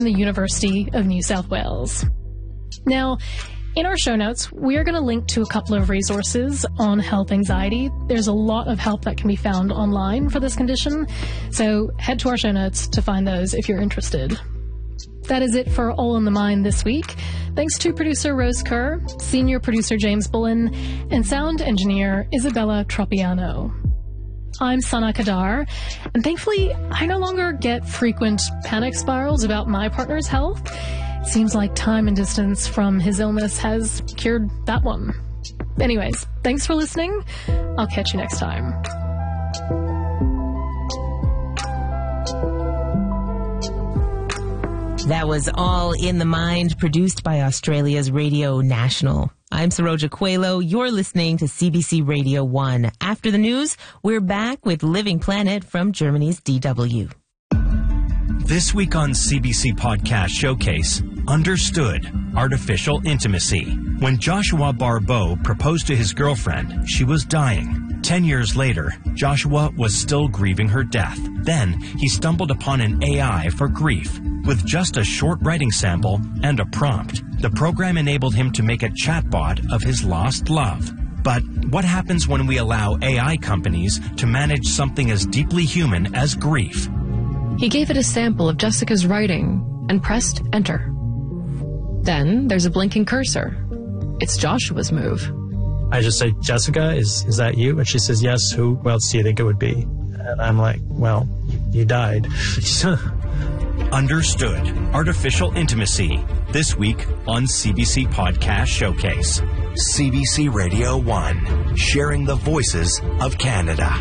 the University of New South Wales. Now, in our show notes, we are going to link to a couple of resources on health anxiety. There's a lot of help that can be found online for this condition, so head to our show notes to find those if you're interested. That is it for All in the Mind this week. Thanks to producer Rose Kerr, senior producer James Bullen, and sound engineer Isabella Tropiano. I'm Sana Kadar, and thankfully, I no longer get frequent panic spirals about my partner's health. Seems like time and distance from his illness has cured that one. Anyways, thanks for listening. I'll catch you next time. That was All in the Mind, produced by Australia's Radio National. I'm Saroja Coelho. You're listening to CBC Radio 1. After the news, we're back with Living Planet from Germany's DW. This week on CBC Podcast Showcase, Understood, Artificial Intimacy. When Joshua Barbeau proposed to his girlfriend, she was dying. 10 years later, Joshua was still grieving her death. Then, he stumbled upon an AI for grief. With just a short writing sample and a prompt, the program enabled him to make a chatbot of his lost love. But what happens when we allow AI companies to manage something as deeply human as grief? He gave it a sample of Jessica's writing and pressed enter. Then there's a blinking cursor. It's Joshua's move. I just say, Jessica, is that you? And she says, yes. Who else do you think it would be? And I'm like, well, you died. Understood, Artificial Intimacy. This week on CBC Podcast Showcase. CBC Radio 1, sharing the voices of Canada.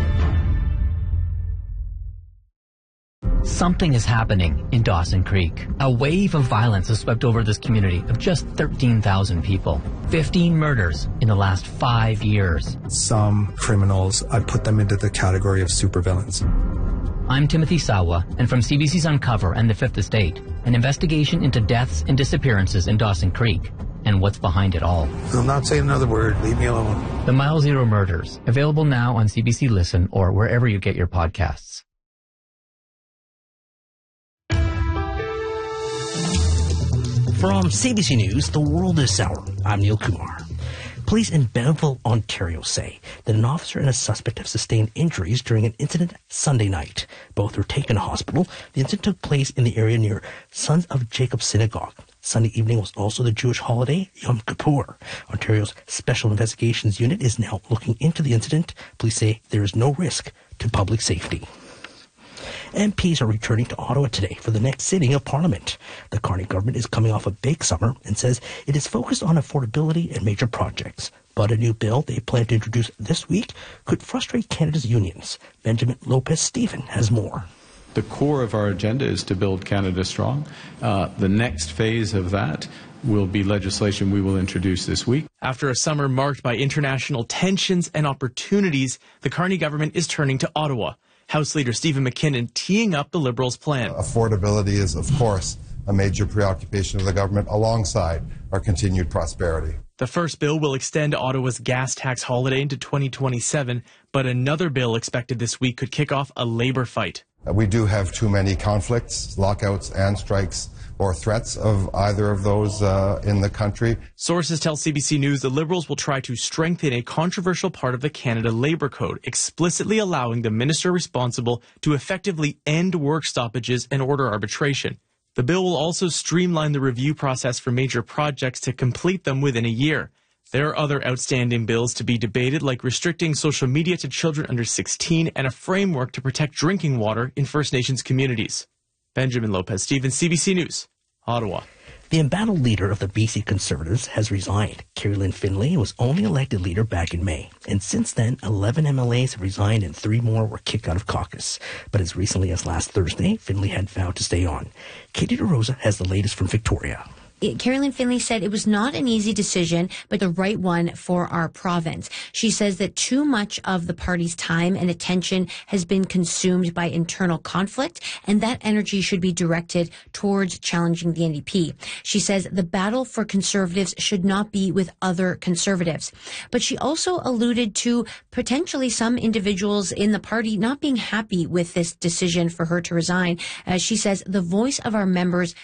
Something is happening in Dawson Creek. A wave of violence has swept over this community of just 13,000 people. 15 murders in the last 5 years. Some criminals, I put them into the category of supervillains. I'm Timothy Sawa, and from CBC's Uncover and The Fifth Estate, an investigation into deaths and disappearances in Dawson Creek and what's behind it all. I'm not saying another word. Leave me alone. The Mile Zero Murders, available now on CBC Listen or wherever you get your podcasts. From CBC News, the world is sour. I'm Neil Kumar. Police in Belleville, Ontario say that an officer and a suspect have sustained injuries during an incident Sunday night. Both were taken to hospital. The incident took place in the area near Sons of Jacob Synagogue. Sunday evening was also the Jewish holiday, Yom Kippur. Ontario's Special Investigations Unit is now looking into the incident. Police say there is no risk to public safety. MPs are returning to Ottawa today for the next sitting of Parliament. The Carney government is coming off a big summer and says it is focused on affordability and major projects. But a new bill they plan to introduce this week could frustrate Canada's unions. Benjamin Lopez-Stephen has more. The core of our agenda is to build Canada strong. The next phase of that will be legislation we will introduce this week. After a summer marked by international tensions and opportunities, the Carney government is turning to Ottawa. House Leader Stephen McKinnon teeing up the Liberals' plan. Affordability is, of course, a major preoccupation of the government alongside our continued prosperity. The first bill will extend Ottawa's gas tax holiday into 2027, but another bill expected this week could kick off a Labour fight. We do have too many conflicts, lockouts and strikes or threats of either of those in the country. Sources tell CBC News the Liberals will try to strengthen a controversial part of the Canada Labour Code, explicitly allowing the minister responsible to effectively end work stoppages and order arbitration. The bill will also streamline the review process for major projects to complete them within a year. There are other outstanding bills to be debated, like restricting social media to children under 16 and a framework to protect drinking water in First Nations communities. Benjamin Lopez-Stephen, CBC News, Ottawa. The embattled leader of the BC Conservatives has resigned. Kerry-Lynne Finlay was only elected leader back in May. And since then, 11 MLAs have resigned and 3 more were kicked out of caucus. But as recently as last Thursday, Finlay had vowed to stay on. Katie DeRosa has the latest from Victoria. Carolyn Finley said it was not an easy decision, but the right one for our province. She says that too much of the party's time and attention has been consumed by internal conflict, and that energy should be directed towards challenging the NDP. She says the battle for Conservatives should not be with other Conservatives. But she also alluded to potentially some individuals in the party not being happy with this decision for her to resign. She says the voice of our members